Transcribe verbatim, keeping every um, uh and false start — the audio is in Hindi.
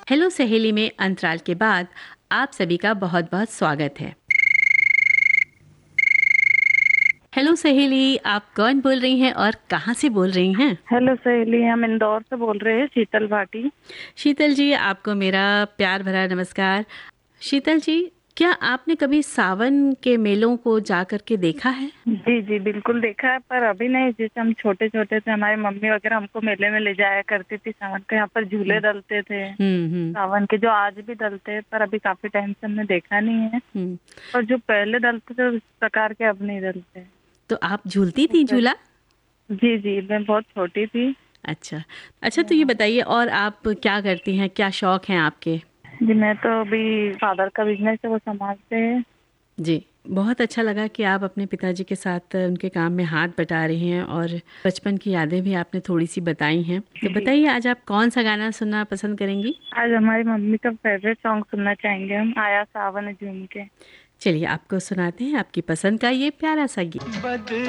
हेलो सहेली में अंतराल के बाद आप सभी का बहुत बहुत स्वागत है। हेलो सहेली, आप कौन बोल रही हैं और कहाँ से बोल रही हैं? हेलो सहेली, हम इंदौर से बोल रहे हैं, शीतल भाटी। शीतल जी, आपको मेरा प्यार भरा नमस्कार। शीतल जी, क्या आपने कभी सावन के मेलों को जा कर के देखा है? जी जी बिल्कुल देखा है, पर अभी नहीं। जैसे हम छोटे छोटे थे, हमारी मम्मी वगैरह हमको मेले में ले जाया करती थी। सावन के यहाँ पर झूले हम्म डलते थे, हम्म हम्म सावन के, जो आज भी डलते हैं, पर अभी काफी टाइम से हमने देखा नहीं है। हम्म। और जो पहले डलते थे उस प्रकार के अब नहीं डलते। तो आप झूलती वो थी पहले- झूला? जी जी, मैं बहुत छोटी थी। अच्छा अच्छा, तो ये बताइए, और आप क्या करती हैं, क्या शौक हैं आपके? जी, मैं तो अभी फादर का बिजनेस है, वो संभालते हैं। जी, बहुत अच्छा लगा कि आप अपने पिताजी के साथ उनके काम में हाथ बटा रही हैं और बचपन की यादें भी आपने थोड़ी-सी बताई हैं। तो जी, बताइए, आज आप कौन-सा गाना सुनना पसंद करेंगी? आज हमारी मम्मी का फेवरेट सॉन्ग सुनना चाहेंगे हम, आया सावन झूम के। चलिए, आपको सुनाते हैं आपकी पसंद का ये प्यारा-सा गीत।